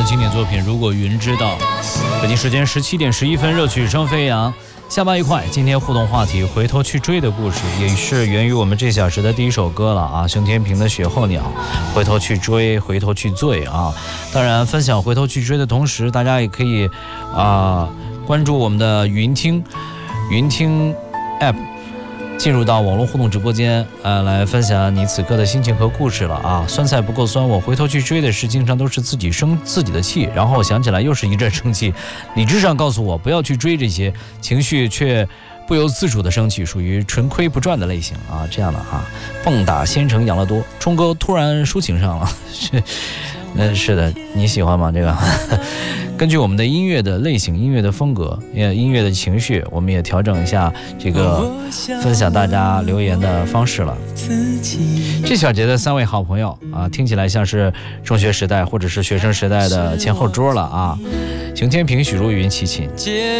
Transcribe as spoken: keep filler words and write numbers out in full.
的经典作品《如果云知道》。北京时间十七点十一分，热曲声飞扬，下班愉快。今天互动话题回头去追的故事，也是源于我们这小时的第一首歌了啊，熊天平的《雪候鸟》。回头去追，回头去醉啊！当然，分享回头去追的同时，大家也可以啊、呃、关注我们的云听云听 app。进入到网络互动直播间，呃，来分享你此刻的心情和故事了啊！酸菜不够酸，我回头去追的是，经常都是自己生自己的气，然后想起来又是一阵生气。理智上告诉我不要去追这些，情绪却不由自主的升起，属于纯亏不赚的类型啊！这样的啊，蹦跶仙城养乐多，冲哥突然抒情上了，是，那是的，你喜欢吗？这个。根据我们的音乐的类型、音乐的风格、音乐的情绪，我们也调整一下这个分享大家留言的方式了。这小节的三位好朋友啊，听起来像是中学时代或者是学生时代的前后桌了啊。熊天平、许茹芸、齐秦。